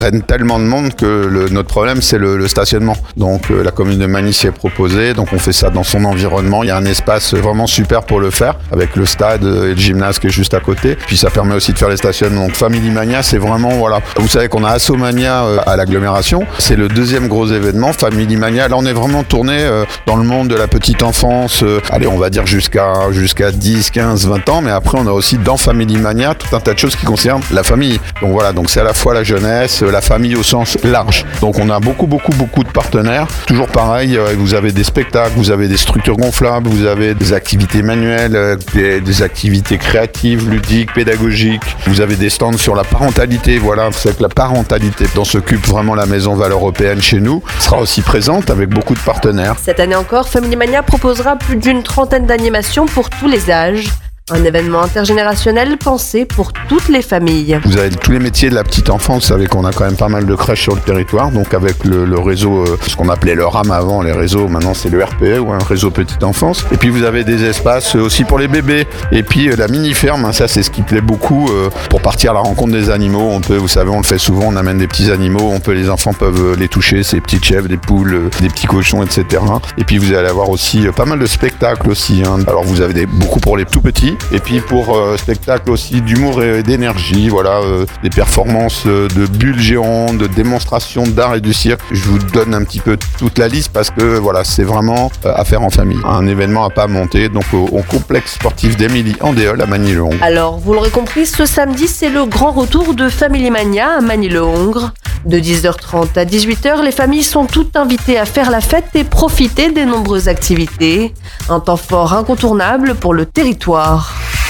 prennent tellement de monde que notre problème, c'est le stationnement. Donc la commune de Magny s'y est proposée, donc on fait ça dans son environnement. Il y a un espace vraiment super pour le faire, avec le stade et le gymnase qui est juste à côté. Puis ça permet aussi de faire les stationnements. Donc Family Mania, c'est vraiment, voilà. Vous savez qu'on a Assomania à l'agglomération. C'est le deuxième gros événement, Family Mania. Là, on est vraiment tourné dans le monde de la petite enfance. Allez, on va dire jusqu'à 10, 15, 20 ans. Mais après, on a aussi dans Family Mania tout un tas de choses qui concernent la famille. Donc voilà, donc c'est à la fois la jeunesse, la famille au sens large. Donc on a beaucoup de partenaires. Toujours pareil, vous avez des spectacles, vous avez des structures gonflables, vous avez des activités manuelles, des activités créatives, ludiques, pédagogiques. Vous avez des stands sur la parentalité. Voilà, c'est que la parentalité dont s'occupe vraiment la Maison Valeurs Européenne chez nous sera aussi présente avec beaucoup de partenaires. Cette année encore, Family Mania proposera plus d'une trentaine d'animations pour tous les âges. Un événement intergénérationnel pensé pour toutes les familles. Vous avez tous les métiers de la petite enfance. Vous savez qu'on a quand même pas mal de crèches sur le territoire. Donc avec le réseau, ce qu'on appelait le RAM avant, les réseaux, maintenant c'est le RPE ou un réseau petite enfance. Et puis vous avez des espaces aussi pour les bébés. Et puis la mini-ferme, ça c'est ce qui plaît beaucoup pour partir à la rencontre des animaux. On peut, vous savez, on le fait souvent, on amène des petits animaux. Les enfants peuvent les toucher, ces petites chèvres, des poules, des petits cochons, etc. Et puis vous allez avoir aussi pas mal de spectacles aussi. Alors vous avez beaucoup pour les tout petits. Et puis pour spectacle aussi d'humour et d'énergie, voilà, des performances de bulles géantes, de démonstrations d'art et du cirque. Je vous donne un petit peu toute la liste parce que voilà, c'est vraiment à faire en famille. Un événement à pas monter, donc au complexe sportif d'Émilie Andéol à Magny-le-Hongre. Alors, vous l'aurez compris, ce samedi, c'est le grand retour de Family Mania à Magny-le-Hongre. De 10h30 à 18h, les familles sont toutes invitées à faire la fête et profiter des nombreuses activités. Un temps fort incontournable pour le territoire.